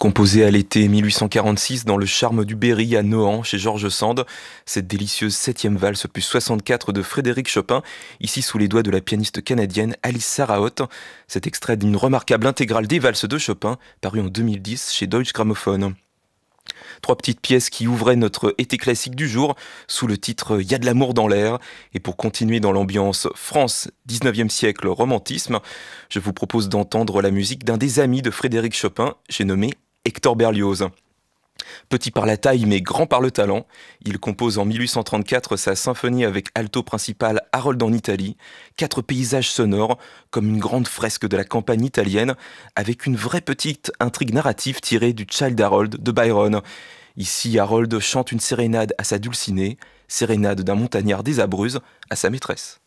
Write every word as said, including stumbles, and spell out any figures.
Composée à l'été mille huit cent quarante-six dans le charme du Berry à Nohant chez George Sand, cette délicieuse septième valse opus soixante-quatre de Frédéric Chopin, ici sous les doigts de la pianiste canadienne Alice Sarahot. Cet extrait d'une remarquable intégrale des valses de Chopin, paru en deux mille dix chez Deutsche Grammophon. Trois petites pièces qui ouvraient notre été classique du jour sous le titre Y a de l'amour dans l'air. Et pour continuer dans l'ambiance France dix-neuvième siècle romantisme, je vous propose d'entendre la musique d'un des amis de Frédéric Chopin, j'ai nommé Hector Berlioz. Petit par la taille mais grand par le talent, il compose en mille huit cent trente-quatre sa symphonie avec alto principal Harold en Italie, quatre paysages sonores comme une grande fresque de la campagne italienne avec une vraie petite intrigue narrative tirée du Child Harold de Byron. Ici, Harold chante une sérénade à sa dulcinée, sérénade d'un montagnard des Abruzzes à sa maîtresse.